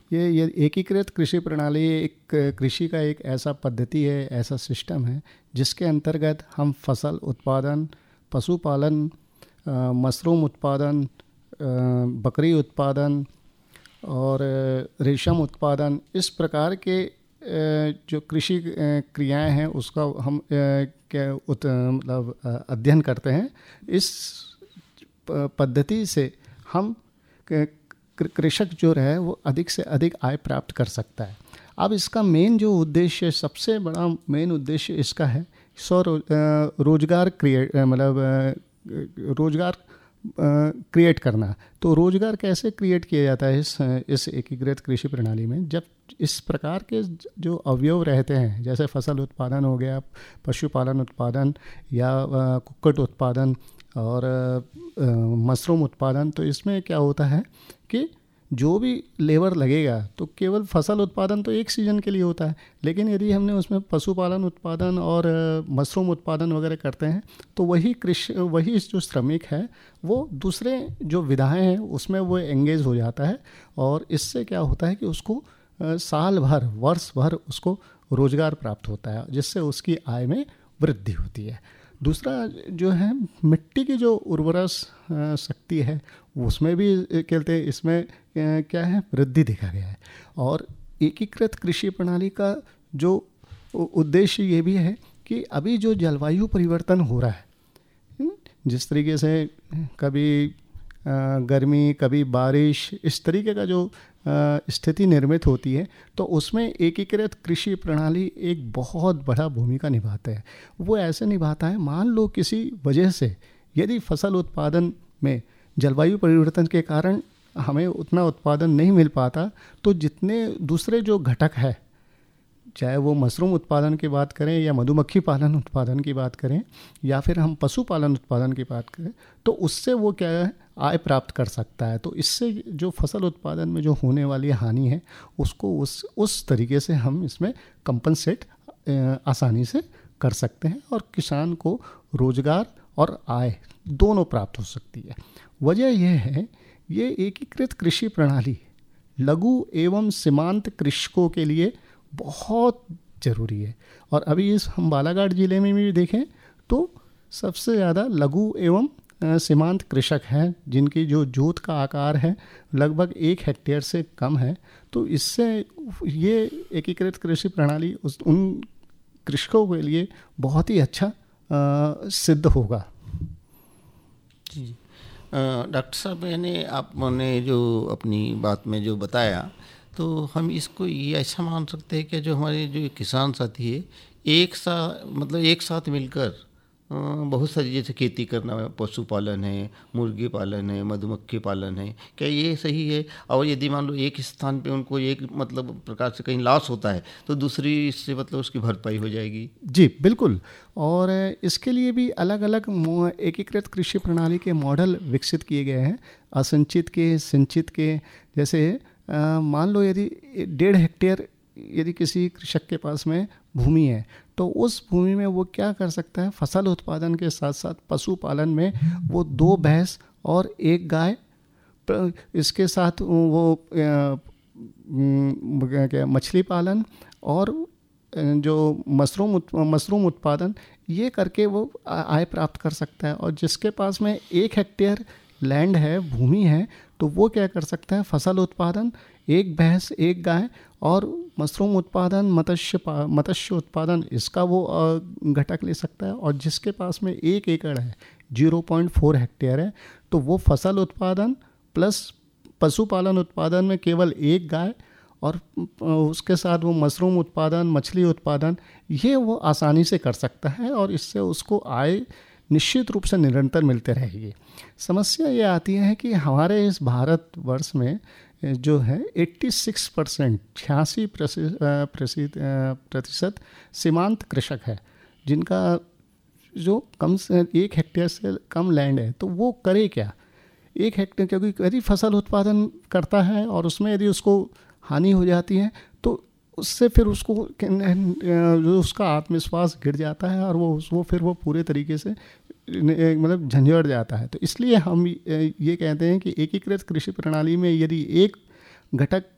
ये एकीकृत कृषि प्रणाली एक कृषि का एक ऐसा पद्धति है, ऐसा सिस्टम है जिसके अंतर्गत हम फसल उत्पादन, पशुपालन, मशरूम उत्पादन, बकरी उत्पादन और रेशम उत्पादन, इस प्रकार के जो कृषि क्रियाएं हैं उसका हम मतलब अध्ययन करते हैं। इस पद्धति से हम कृषक जो है वो अधिक से अधिक आय प्राप्त कर सकता है। अब इसका मेन जो उद्देश्य, सबसे बड़ा मेन उद्देश्य इसका है रोजगार क्रिएट करना। तो रोजगार कैसे क्रिएट किया जाता है इस एकीकृत कृषि प्रणाली में? जब इस प्रकार के जो अवयव रहते हैं, जैसे फसल उत्पादन हो गया, पशुपालन उत्पादन या कुक्कुट उत्पादन और मशरूम उत्पादन, तो इसमें क्या होता है कि जो भी लेबर लगेगा तो केवल फसल उत्पादन तो एक सीजन के लिए होता है, लेकिन यदि हमने उसमें पशुपालन उत्पादन और मशरूम उत्पादन वगैरह करते हैं तो वही जो श्रमिक है वो दूसरे जो विधाएं हैं उसमें वो एंगेज हो जाता है, और इससे क्या होता है कि उसको साल भर, वर्ष भर उसको रोजगार प्राप्त होता है, जिससे उसकी आय में वृद्धि होती है। दूसरा जो है मिट्टी की जो उर्वरा शक्ति है उसमें भी कहते हैं इसमें क्या है, वृद्धि देखा गया है। और एकीकृत कृषि प्रणाली का जो उद्देश्य ये भी है कि अभी जो जलवायु परिवर्तन हो रहा है, जिस तरीके से कभी गर्मी कभी बारिश, इस तरीके का जो स्थिति निर्मित होती है, तो उसमें एकीकृत कृषि प्रणाली एक बहुत बड़ा भूमिका निभाता है। वो ऐसे निभाता है, मान लो किसी वजह से यदि फसल उत्पादन में जलवायु परिवर्तन के कारण हमें उतना उत्पादन नहीं मिल पाता, तो जितने दूसरे जो घटक है, चाहे वो मशरूम उत्पादन की बात करें या मधुमक्खी पालन उत्पादन की बात करें या फिर हम पशुपालन उत्पादन की बात करें, तो उससे वो क्या है, आय प्राप्त कर सकता है। तो इससे जो फसल उत्पादन में जो होने वाली हानि है उसको उस तरीके से हम इसमें कंपनसेट आसानी से कर सकते हैं और किसान को रोजगार और आय दोनों प्राप्त हो सकती है। वजह यह है, ये एकीकृत कृषि प्रणाली लघु एवं सीमांत कृषकों के लिए बहुत ज़रूरी है। और अभी हम बालाघाट ज़िले में भी देखें तो सबसे ज़्यादा लघु एवं सीमांत कृषक हैं, जिनकी जो जोत का आकार है लगभग 1 हेक्टेयर से कम है। तो इससे ये एकीकृत कृषि प्रणाली उन कृषकों के लिए बहुत ही अच्छा सिद्ध होगा। जी डॉक्टर साहब, आपने जो अपनी बात में जो बताया, तो हम इसको ये ऐसा मान सकते हैं कि जो हमारे जो किसान साथी है एक साथ मिलकर बहुत सारी जैसे खेती करना है, पशुपालन है, मुर्गी पालन है, मधुमक्खी पालन है, क्या ये सही है? और यदि मान लो एक स्थान पे उनको एक प्रकार से कहीं लॉस होता है तो दूसरी इससे उसकी भरपाई हो जाएगी? जी बिल्कुल। और इसके लिए भी अलग अलग एकीकृत कृषि प्रणाली के मॉडल विकसित किए गए हैं, असंचित के, सिंचित के। जैसे मान लो यदि 1.5 हेक्टेयर यदि किसी कृषक के पास में भूमि है, तो उस भूमि में वो क्या कर सकता है, फसल उत्पादन के साथ साथ पशुपालन में वो 2 भैंस और 1 गाय, इसके साथ वो क्या मछली पालन और जो मशरूम उत्पादन, ये करके वो आय प्राप्त कर सकता है। और जिसके पास में 1 हेक्टेयर लैंड है, भूमि है, तो वो क्या कर सकता है, फसल उत्पादन, 1 भैंस 1 गाय और मशरूम उत्पादन, मत्स्य उत्पादन, इसका वो घटक ले सकता है। और जिसके पास में 1 एकड़ है, 0.4 हेक्टेयर है, तो वो फसल उत्पादन प्लस पशुपालन उत्पादन में केवल 1 गाय और उसके साथ वो मशरूम उत्पादन, मछली उत्पादन, ये वो आसानी से कर सकता है और इससे उसको आय निश्चित रूप से निरंतर मिलते रहेगी। समस्या ये आती है कि हमारे इस भारतवर्ष में जो है 86% 86% सीमांत कृषक है, जिनका जो कम से 1 हेक्टेयर से कम लैंड है। तो वो करे क्या 1 हेक्टेयर, क्योंकि यदि फसल उत्पादन करता है और उसमें यदि उसको हानि हो जाती है तो उससे फिर उसको जो उसका आत्मविश्वास गिर जाता है और वो फिर वो पूरे तरीके से झंझट जाता है। तो इसलिए हम ये कहते हैं कि एकीकृत कृषि प्रणाली में यदि एक घटक